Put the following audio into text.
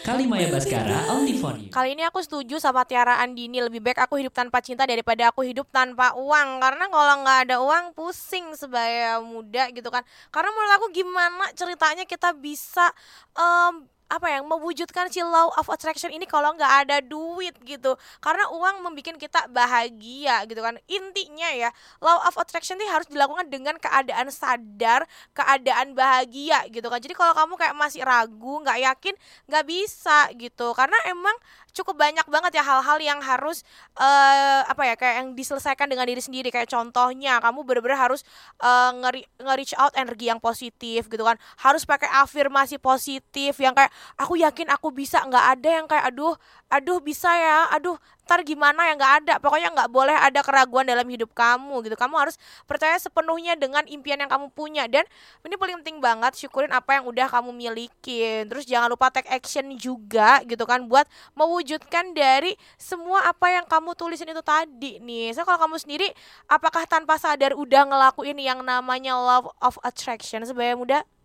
Kalimaya Baskara, only for you. Kali ini aku setuju sama Tiara Andini, lebih baik aku hidup tanpa cinta daripada aku hidup tanpa uang. Karena kalau nggak ada uang pusing sebaya muda gitu kan. Karena menurut aku gimana ceritanya kita bisa apa ya, mewujudkan si law of attraction ini kalau nggak ada duit gitu. Karena uang membuat kita bahagia gitu kan. Intinya ya, law of attraction ini harus dilakukan dengan keadaan sadar, keadaan bahagia gitu kan. Jadi kalau kamu kayak masih ragu, nggak yakin, nggak bisa gitu. Karena emang cukup banyak banget ya hal-hal yang harus apa ya, kayak yang diselesaikan dengan diri sendiri. Kayak contohnya kamu bener-bener harus nge-reach out energi yang positif gitu kan, harus pakai afirmasi positif yang kayak aku yakin aku bisa, nggak ada yang kayak aduh aduh bisa ya, aduh ntar gimana ya, nggak ada. Pokoknya nggak boleh ada keraguan dalam hidup kamu gitu. Kamu harus percaya sepenuhnya dengan impian yang kamu punya. Dan ini paling penting banget, syukurin apa yang udah kamu milikin. Terus jangan lupa take action juga gitu kan, buat mewujudkan dari semua apa yang kamu tulisin itu tadi nih. So kalau kamu sendiri, apakah tanpa sadar udah ngelakuin yang namanya love of attraction sebaya muda?